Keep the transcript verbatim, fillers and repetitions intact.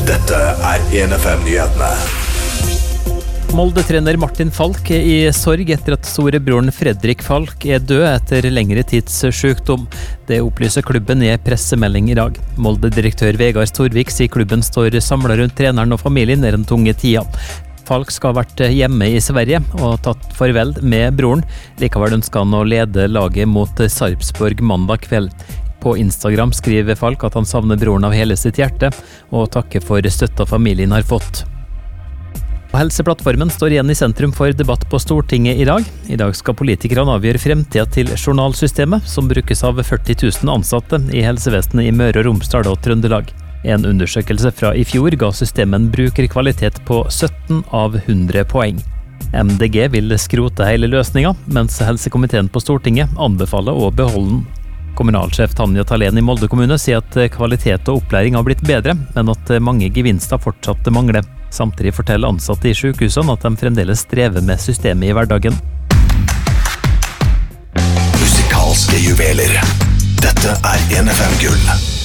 Dette er en F M-nyhetene. Molde-trener Martin Falk er i sorg etter at storebroren Fredrik Falk er død etter lengre tids sykdom. Det opplyser klubben i en pressemelding i dag. Molde-direktør Vegard Storvik sier klubben står samlet rundt treneren og familien i den tunge tida. Falk skal ha vært hjemme i Sverige og tatt farvel med broren. Likevel ønsker han å lede laget mot Sarpsborg mandag kveld. På Instagram skriver Falk at han savner broren av hele sitt hjerte, og takker for støtta familien har fått. Helseplattformen står igjen i sentrum for debatt på Stortinget i dag. I dag skal politikerne avgjøre fremtiden til journalsystemet, som brukes av førti tusen ansatte i helsevesenet i Møre og Romsdal og Trøndelag. En undersøkelse fra i fjor ga systemet en brukerkvalitet på sytten av hundre poeng. M D G vil skrote hele løsninga, mens helsekomiteen på Stortinget anbefaler å beholde den. Kommunalsjef Tanja Thalén i Molde kommune sier at kvalitet og opplæring har blitt bedre, men at mange gevinster fortsatt mangler. Samtidig forteller ansatte i sykehusene at de fremdeles strever med systemet i hverdagen. Musikalske juveler. Dette er en F M-gull.